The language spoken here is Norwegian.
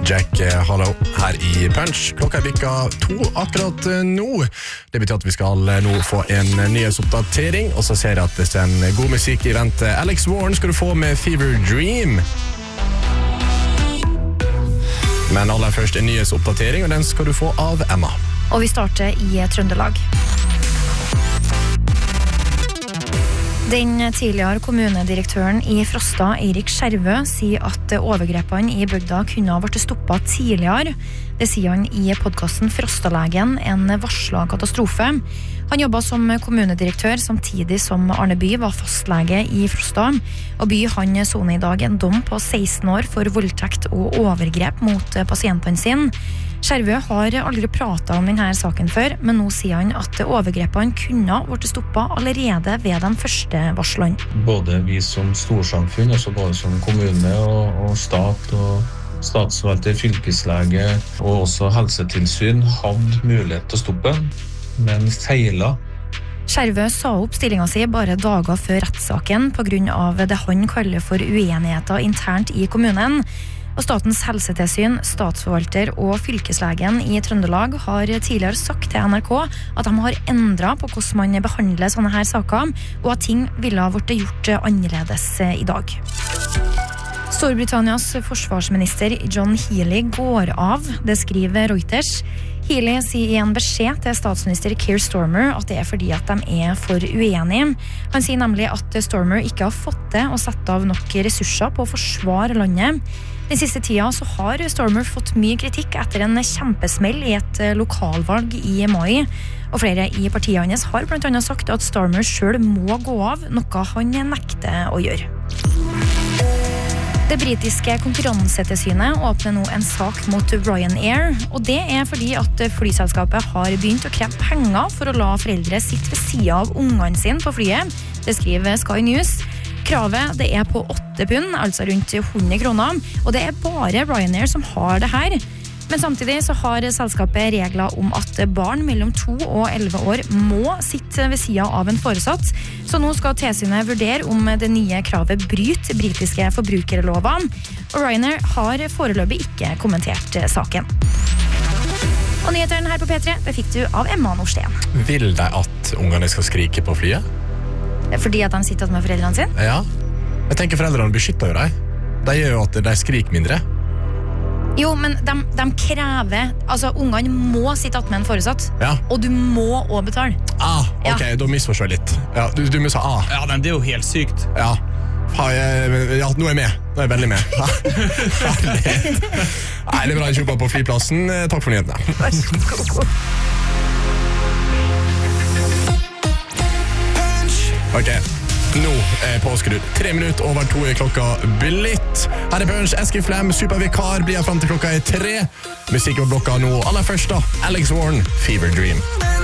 Jack Harlow her I Punch. Klokka bikka 2 akkurat nå. Det betyr at vi skal nå få en nyhetsoppdatering, og så ser jeg at det er en god musikk I vente. Alex Warren skal du få med Fever Dream. Men aller først en nyhetsoppdatering, og den skal du få av Emma. Og vi starter I Trøndelag. Den tidligere kommunedirektøren I Frosta, Eirik Skjervø, sier at overgrepene I bygda kunne ha vært stoppet tidligere. Det sier han I podcasten Frostalegen, en varslet katastrofe. Han jobbet som kommunedirektør samtidig som Arne By var fastlege I Frosta. Og By han soner I dag en dom på 16 år for voldtekt og overgrep mot pasientene sine. Skjervø har aldri pratet om denne saken før, men nå sier han at overgrepene kunne vært stoppet allerede ved den første varslene. Både vi som storsamfunn, altså både som kommune og stat og statsvalgte, fylkeslege og også helsetilsyn hadde mulighet til å stoppe, men feilet. Skjervø sa opp stillingen sin bare dager før rettssaken på grunn av det han kaller for uenigheter internt I kommunen. Og Statens helsetilsyn, statsforvalter og fylkeslegen I Trøndelag har tidligere sagt til NRK at de har endret på hvordan man behandler sånne her saker, og at ting ville ha vært gjort annerledes I dag. Storbritannias forsvarsminister John Healey går av, det skriver Reuters. Healey sier I en beskjed til statsminister Keir Starmer at det fordi at de for uenige. Han sier nemlig at Starmer ikke har fått det å sette av nok ressurser på å forsvare landet. Den siste tida så har Starmer fått mye kritikk etter en kjempesmell I et lokalvalg I mai, og flere I partiet hans har blant annet sagt at Starmer selv må gå av, noe han nekter å gjøre. Det britiske konkurransetilsynet åpner nå en sak mot Ryanair, og det fordi at flyselskapet har begynt å kreve penger for å la foreldre sitte ved siden av ungene sine på flyet. Det skriver Sky News. Kravet det på 8 pund, altså rundt 100 kroner, og det bare Ryanair som har det her. Men samtidig så har selskapet regler om at barn mellom 2 og 11 år må sitte ved siden av en foresatt, så nå skal tilsynet vurdere om det nye kravet bryter britiske forbrukerlover, og Ryanair har foreløpig ikke kommentert saken. Og nyhetene her på P3, det fikk du av Emma Norsten. Vil de at ungene skal skrike på flyet? Fordi at de sitter med foreldrene sine? Ja. Jeg tenker foreldrene beskytter jo deg. De gjør jo at de skriker mindre. Jo, men de krever, altså ungene må sitte med en foresatt, ja. Og du må også betale. Ok, ja. Da misforstår jeg litt. Ja, du må si Ja, men det jo helt sykt. Ja. Ja, nå jeg med. Nå jeg veldig med. Nei, det bra jeg kjøper på flyplassen. Takk for nyhetene. Vær så god. Ok, nå påskrudd 3 minutter over 2 klokka blitt. Her Punch, Eskiflem, supervikar blir frem til klokka 3. Musikk og blokka nå, aller først da, Alex Warren, Fever Dream.